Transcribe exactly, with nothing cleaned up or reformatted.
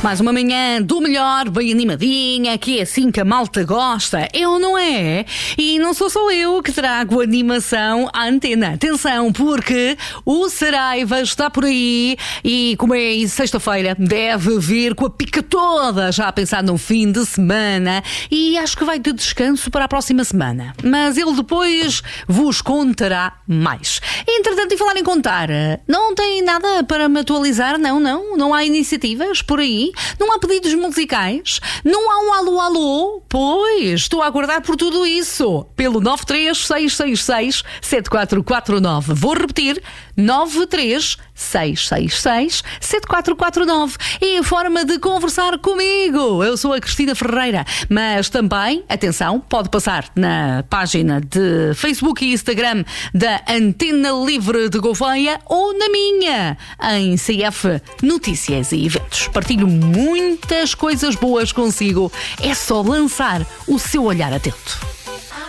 Mais uma manhã do melhor, bem animadinha, que é assim que a malta gosta, é ou não é? E não sou só eu que trago animação à antena. Atenção, porque o Saraiva está por aí e, como é sexta-feira, deve vir com a pica toda, já a pensar no fim de semana, e acho que vai de descanso para a próxima semana. Mas ele depois vos contará mais. Entretanto, em falar em contar, não tem nada para me atualizar? Não, não? Não há iniciativas por aí? Não há pedidos musicais? Não há um alô, alô? Pois, estou a aguardar por tudo isso. Pelo nove três seis seis seis sete quatro quatro nove. Vou repetir, nove três seis seis seis sete quatro quatro nove. É a forma de conversar comigo. Eu sou a Cristina Ferreira, mas também, atenção, pode passar na página de Facebook e Instagram da Antena Livre de Gouveia ou na minha, em C F Notícias e Eventos. Partilho muitas coisas boas consigo. É só lançar o seu olhar atento.